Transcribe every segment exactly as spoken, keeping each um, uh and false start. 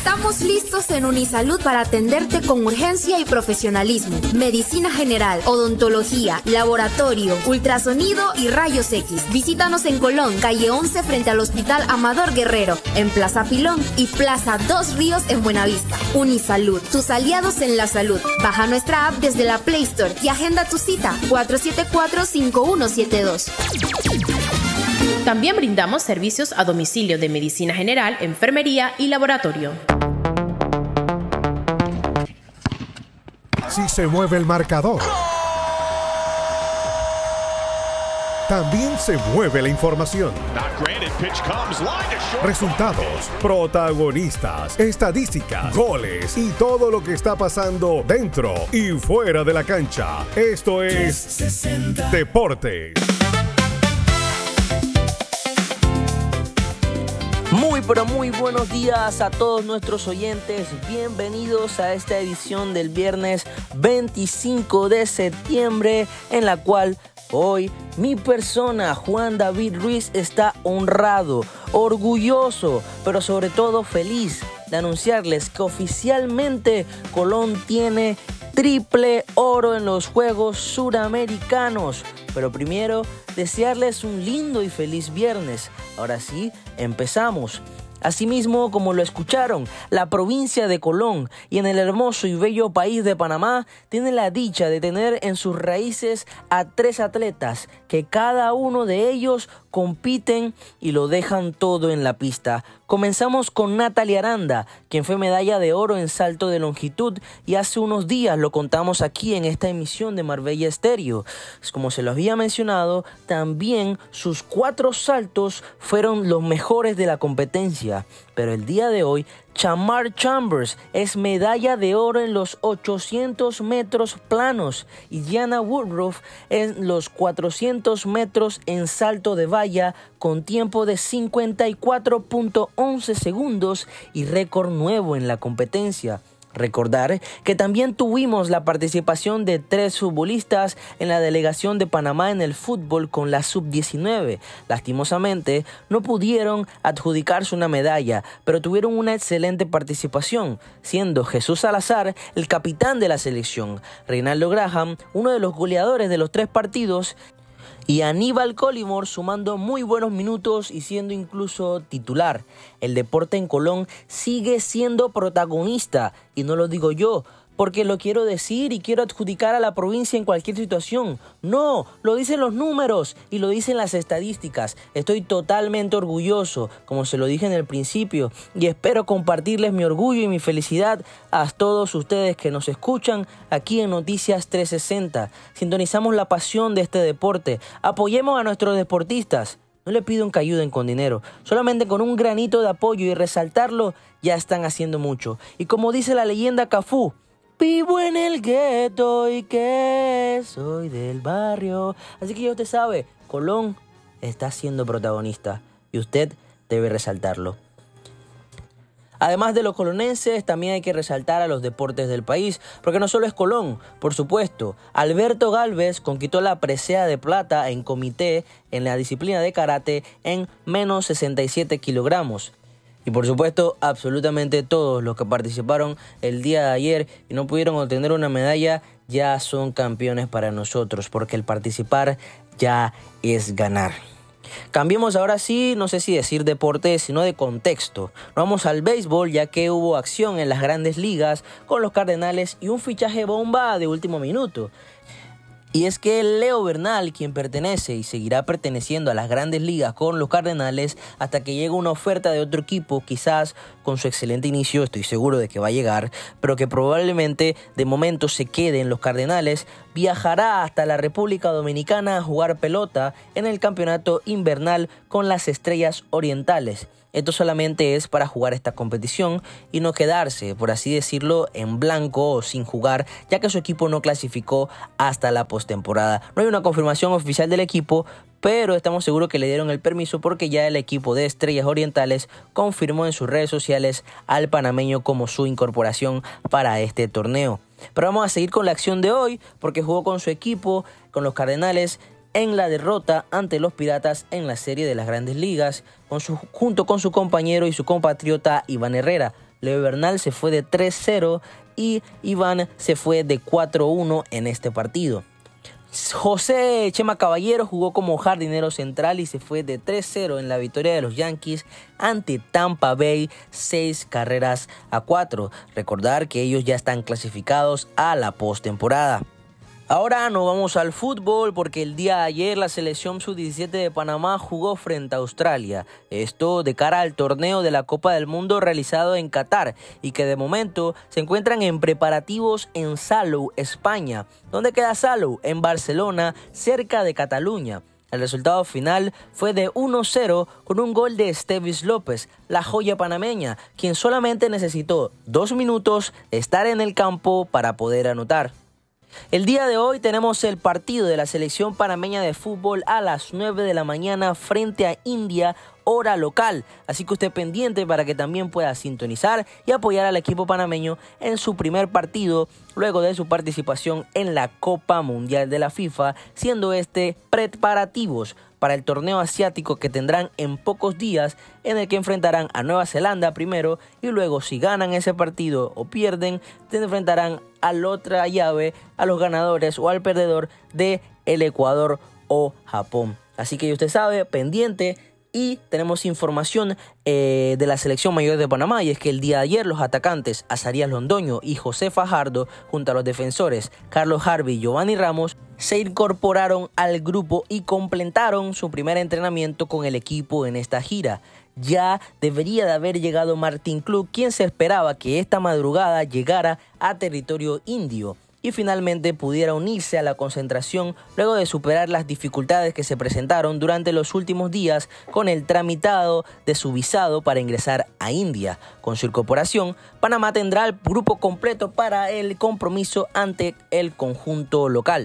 Estamos listos en Unisalud para atenderte con urgencia y profesionalismo. Medicina general, odontología, laboratorio, ultrasonido y rayos X. Visítanos en Colón, calle once frente al Hospital Amador Guerrero, en Plaza Pilón y Plaza Dos Ríos en Buenavista. Unisalud, tus aliados en la salud. Baja nuestra app desde la Play Store y agenda tu cita cuatro siete cuatro, cinco uno siete dos. También brindamos servicios a domicilio de medicina general, enfermería y laboratorio. Si se mueve el marcador, también se mueve la información. Resultados, protagonistas, estadísticas, goles y todo lo que está pasando dentro y fuera de la cancha. Esto es Deportes. Muy pero muy buenos días a todos nuestros oyentes, bienvenidos a esta edición del viernes veinticinco de septiembre, en la cual hoy mi persona, Juan David Ruiz, está honrado, orgulloso, pero sobre todo feliz de anunciarles que oficialmente Colón tiene triple oro en los Juegos Suramericanos. Pero primero, desearles un lindo y feliz viernes. Ahora sí, empezamos. Asimismo, como lo escucharon, la provincia de Colón y en el hermoso y bello país de Panamá tiene la dicha de tener en sus raíces a tres atletas que cada uno de ellos compiten y lo dejan todo en la pista. Comenzamos con Natalia Aranda, quien fue medalla de oro en salto de longitud y hace unos días lo contamos aquí en esta emisión de Marbella Estéreo. Como se lo había mencionado, también sus cuatro saltos fueron los mejores de la competencia. Pero el día de hoy, Chamar Chambers es medalla de oro en los ochocientos metros planos y Gianna Woodruff en los cuatrocientos metros en salto de valla con tiempo de cincuenta y cuatro punto once segundos y récord nuevo en la competencia. Recordar que también tuvimos la participación de tres futbolistas en la delegación de Panamá en el fútbol con la sub diecinueve. Lastimosamente no pudieron adjudicarse una medalla, pero tuvieron una excelente participación, siendo Jesús Salazar el capitán de la selección, Reinaldo Graham uno de los goleadores de los tres partidos, y Aníbal Collymore sumando muy buenos minutos y siendo incluso titular. El deporte en Colón sigue siendo protagonista, y no lo digo yo porque lo quiero decir y quiero adjudicar a la provincia en cualquier situación. No, lo dicen los números y lo dicen las estadísticas. Estoy totalmente orgulloso, como se lo dije en el principio, y espero compartirles mi orgullo y mi felicidad a todos ustedes que nos escuchan aquí en Noticias trescientos sesenta. Sintonizamos la pasión de este deporte. Apoyemos a nuestros deportistas. No le pido que ayuden con dinero, solamente con un granito de apoyo y resaltarlo ya están haciendo mucho. Y como dice la leyenda Cafú, vivo en el gueto y que soy del barrio. Así que ya usted sabe, Colón está siendo protagonista y usted debe resaltarlo. Además de los colonenses, también hay que resaltar a los deportes del país, porque no solo es Colón, por supuesto. Alberto Galvez conquistó la presea de plata en comité en la disciplina de karate en menos sesenta y siete kilogramos. Y por supuesto, absolutamente todos los que participaron el día de ayer y no pudieron obtener una medalla ya son campeones para nosotros, porque el participar ya es ganar. Cambiemos ahora sí, no sé si decir deporte, sino de contexto. Nos vamos al béisbol, ya que hubo acción en las grandes ligas con los Cardenales y un fichaje bomba de último minuto. Y es que Leo Bernal, quien pertenece y seguirá perteneciendo a las grandes ligas con los Cardenales hasta que llegue una oferta de otro equipo, quizás con su excelente inicio, estoy seguro de que va a llegar, pero que probablemente de momento se quede en los Cardenales, viajará hasta la República Dominicana a jugar pelota en el campeonato invernal con las Estrellas Orientales. Esto solamente es para jugar esta competición y no quedarse, por así decirlo, en blanco o sin jugar, ya que su equipo no clasificó hasta la postemporada. No hay una confirmación oficial del equipo, pero estamos seguros que le dieron el permiso porque ya el equipo de Estrellas Orientales confirmó en sus redes sociales al panameño como su incorporación para este torneo. Pero vamos a seguir con la acción de hoy porque jugó con su equipo, con los Cardenales, en la derrota ante los Piratas en la serie de las Grandes Ligas, con su, junto con su compañero y su compatriota Iván Herrera. Leo Bernal se fue de tres cero y Iván se fue de cuatro uno en este partido. José Chema Caballero jugó como jardinero central y se fue de tres cero en la victoria de los Yankees ante Tampa Bay, seis carreras a cuatro. Recordar que ellos ya están clasificados a la postemporada. Ahora nos vamos al fútbol porque el día de ayer la selección sub diecisiete de Panamá jugó frente a Australia. Esto de cara al torneo de la Copa del Mundo realizado en Qatar y que de momento se encuentran en preparativos en Salou, España. ¿Dónde queda Salou? En Barcelona, cerca de Cataluña. El resultado final fue de uno cero con un gol de Estevis López, la joya panameña, quien solamente necesitó dos minutos estar en el campo para poder anotar. El día de hoy tenemos el partido de la selección panameña de fútbol a las nueve de la mañana frente a India, hora local. Así que usted pendiente para que también pueda sintonizar y apoyar al equipo panameño en su primer partido luego de su participación en la Copa Mundial de la FIFA, siendo este preparativos para el torneo asiático que tendrán en pocos días, en el que enfrentarán a Nueva Zelanda primero y luego, si ganan ese partido o pierden, se enfrentarán a la otra llave, a los ganadores o al perdedor de el Ecuador o Japón. Así que usted sabe, pendiente. Y tenemos información eh, de la selección mayor de Panamá, y es que el día de ayer los atacantes Azarías Londoño y José Fajardo, junto a los defensores Carlos Harvey y Giovanni Ramos, se incorporaron al grupo y completaron su primer entrenamiento con el equipo en esta gira. Ya debería de haber llegado Martín Club, quien se esperaba que esta madrugada llegara a territorio indio y finalmente pudiera unirse a la concentración luego de superar las dificultades que se presentaron durante los últimos días con el tramitado de su visado para ingresar a India. Con su incorporación, Panamá tendrá el grupo completo para el compromiso ante el conjunto local.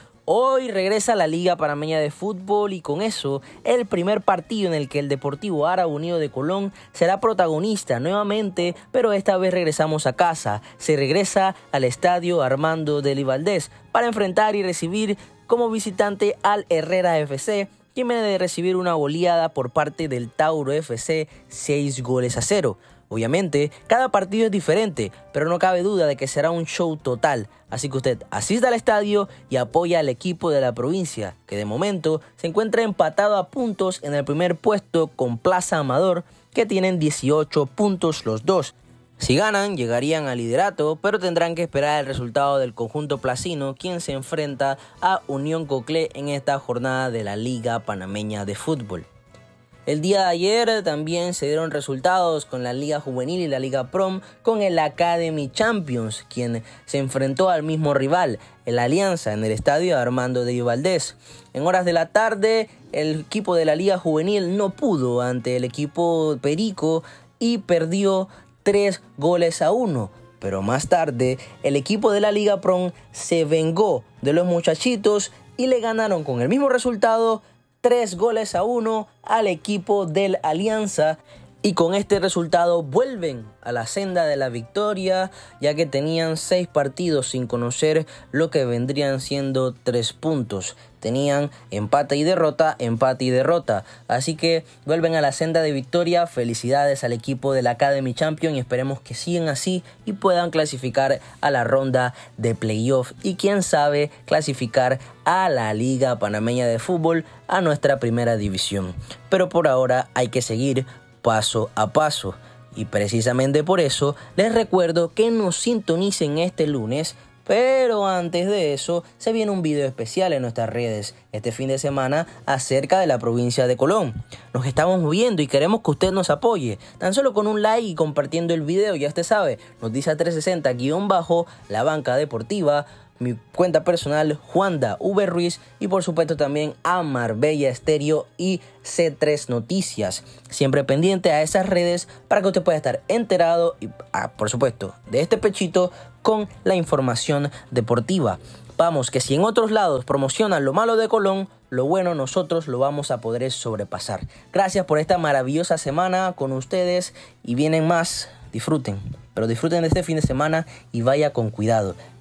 Hoy regresa la Liga Panameña de Fútbol y con eso el primer partido en el que el Deportivo Árabe Unido de Colón será protagonista nuevamente, pero esta vez regresamos a casa. Se regresa al estadio Armando Deli Valdés para enfrentar y recibir como visitante al Herrera F C, quien viene de recibir una goleada por parte del Tauro F C, seis goles a cero. Obviamente, cada partido es diferente, pero no cabe duda de que será un show total. Así que usted asista al estadio y apoya al equipo de la provincia, que de momento se encuentra empatado a puntos en el primer puesto con Plaza Amador, que tienen dieciocho puntos los dos. Si ganan, llegarían al liderato, pero tendrán que esperar el resultado del conjunto placino, quien se enfrenta a Unión Coclé en esta jornada de la Liga Panameña de Fútbol. El día de ayer también se dieron resultados con la Liga Juvenil y la Liga Prom con el Academy Champions, quien se enfrentó al mismo rival, el Alianza, en el estadio Armando Deli Valdés. En horas de la tarde, el equipo de la Liga Juvenil no pudo ante el equipo Perico y perdió tres goles a uno. Pero más tarde, el equipo de la Liga Prom se vengó de los muchachitos y le ganaron con el mismo resultado, tres goles a uno al equipo del Alianza, y con este resultado vuelven a la senda de la victoria, ya que tenían seis partidos sin conocer lo que vendrían siendo tres puntos. Tenían empate y derrota, empate y derrota. Así que vuelven a la senda de victoria. Felicidades al equipo del Academy Champions y esperemos que sigan así y puedan clasificar a la ronda de playoff y quién sabe clasificar a la Liga Panameña de Fútbol, a nuestra primera división. Pero por ahora hay que seguir paso a paso. Y precisamente por eso les recuerdo que nos sintonicen este lunes. Pero antes de eso, se viene un video especial en nuestras redes este fin de semana acerca de la provincia de Colón. Nos estamos moviendo y queremos que usted nos apoye. Tan solo con un like y compartiendo el video, ya usted sabe, Noticias trescientos sesenta guión bajo, La Banca Deportiva, mi cuenta personal, Juanda V. Ruiz, y por supuesto también a Marbella Estéreo y C tres Noticias. Siempre pendiente a esas redes para que usted pueda estar enterado y, ah, por supuesto, de este pechito con la información deportiva. Vamos, que si en otros lados promocionan lo malo de Colón, lo bueno nosotros lo vamos a poder sobrepasar. Gracias por esta maravillosa semana con ustedes y vienen más. Disfruten, pero disfruten de este fin de semana y vaya con cuidado.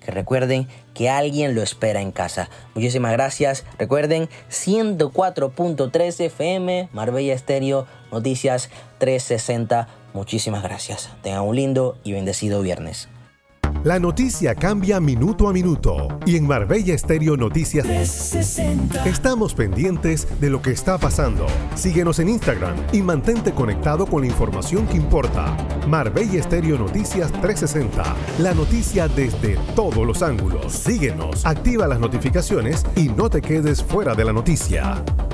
que recuerden que alguien lo espera en casa. Muchísimas gracias. Recuerden, ciento cuatro punto tres F M, Marbella Estéreo, Noticias trescientos sesenta. Muchísimas gracias. Tengan un lindo y bendecido viernes. La noticia cambia minuto a minuto y en Marbella Estéreo Noticias trescientos sesenta estamos pendientes de lo que está pasando. Síguenos en Instagram y mantente conectado con la información que importa. Marbella Estéreo Noticias trescientos sesenta, la noticia desde todos los ángulos. Síguenos, activa las notificaciones y no te quedes fuera de la noticia.